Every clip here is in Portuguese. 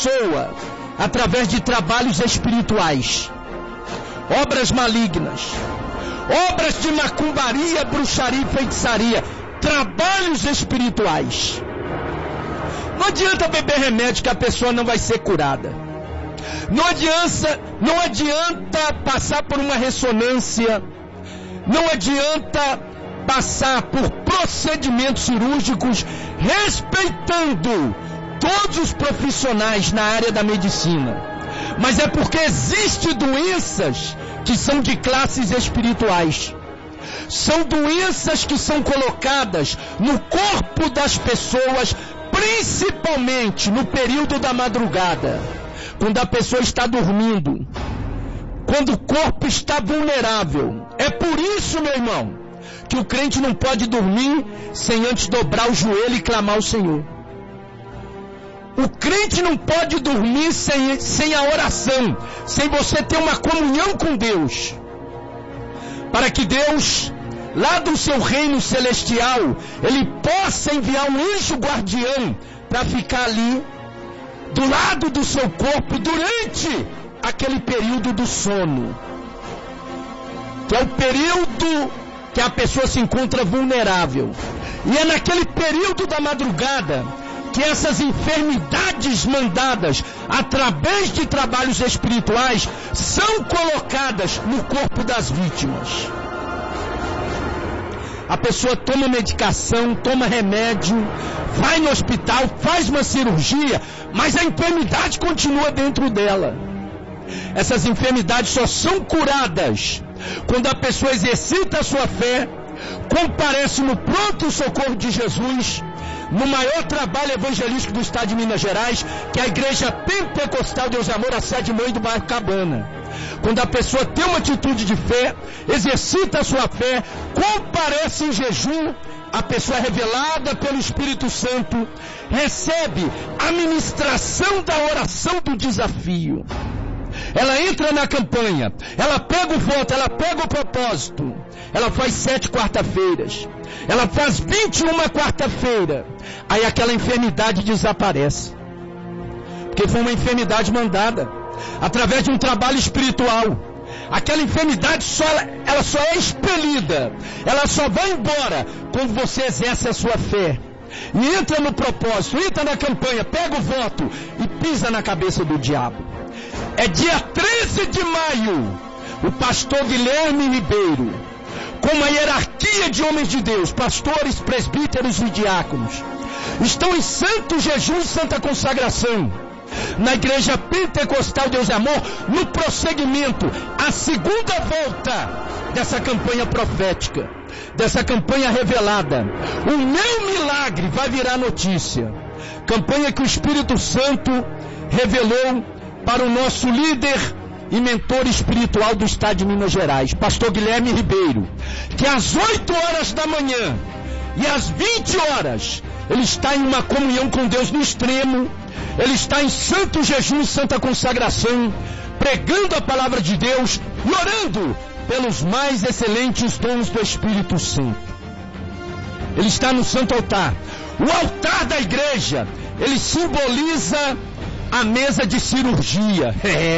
pessoa através de trabalhos espirituais, obras malignas, obras de macumbaria, bruxaria e feitiçaria, trabalhos espirituais. Não adianta beber remédio que a pessoa não vai ser curada. Não adianta passar por uma ressonância. Não adianta passar por procedimentos cirúrgicos, respeitando todos os profissionais na área da medicina. Mas é porque existem doenças que são de classes espirituais. São doenças que são colocadas no corpo das pessoas, principalmente no período da madrugada, quando a pessoa está dormindo, quando o corpo está vulnerável. É por isso, meu irmão, que o crente não pode dormir sem antes dobrar o joelho e clamar ao Senhor. O crente não pode dormir sem a oração, sem você ter uma comunhão com Deus, para que Deus, lá do seu reino celestial, Ele possa enviar um anjo guardião para ficar ali, do lado do seu corpo, durante aquele período do sono, que é o período que a pessoa se encontra vulnerável. E é naquele período da madrugada que essas enfermidades mandadas através de trabalhos espirituais são colocadas no corpo das vítimas. A pessoa toma medicação, toma remédio, vai no hospital, faz uma cirurgia, mas a enfermidade continua dentro dela. Essas enfermidades só são curadas quando a pessoa exercita a sua fé, comparece no pronto socorro de Jesus, no maior trabalho evangelístico do estado de Minas Gerais, que é a Igreja Pentecostal Deus e Amor, a sede mãe do bairro Cabana. Quando a pessoa tem uma atitude de fé, exercita a sua fé, comparece em jejum, a pessoa é revelada pelo Espírito Santo, recebe a ministração da oração do desafio. Ela entra na campanha, ela pega o voto, ela pega o propósito, ela faz 7 quarta-feiras, ela faz 21 quarta-feira, aí aquela enfermidade desaparece, porque foi uma enfermidade mandada, através de um trabalho espiritual. Aquela enfermidade ela só é expelida, ela só vai embora quando você exerce a sua fé, e entra no propósito, entra na campanha, pega o voto e pisa na cabeça do diabo. É dia 13 de maio, o pastor Guilherme Ribeiro, com uma hierarquia de homens de Deus, pastores, presbíteros e diáconos, estão em santo jejum e santa consagração, na Igreja Pentecostal Deus e Amor, no prosseguimento, a segunda volta dessa campanha profética, dessa campanha revelada. O meu milagre vai virar notícia. Campanha que o Espírito Santo revelou para o nosso líder e mentor espiritual do estado de Minas Gerais, pastor Guilherme Ribeiro, que às 8 horas da manhã e às 20 horas, ele está em uma comunhão com Deus no extremo, ele está em santo jejum e santa consagração, pregando a palavra de Deus e orando pelos mais excelentes dons do Espírito Santo. Ele está no santo altar. O altar da igreja, ele simboliza a mesa de cirurgia.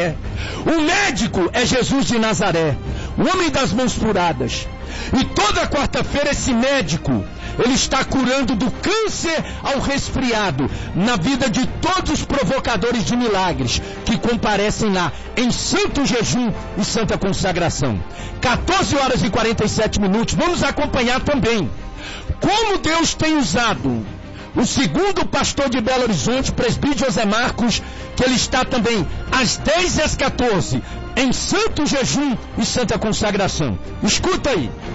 O médico é Jesus de Nazaré, o homem das mãos furadas. E toda quarta-feira esse médico, ele está curando do câncer ao resfriado, na vida de todos os provocadores de milagres que comparecem lá em santo jejum e santa consagração. 14 horas e 47 minutos. Vamos acompanhar também como Deus tem usado o segundo pastor de Belo Horizonte, presbítero José Marcos, que ele está também às 10 e às 14 em santo jejum e santa consagração. Escuta aí.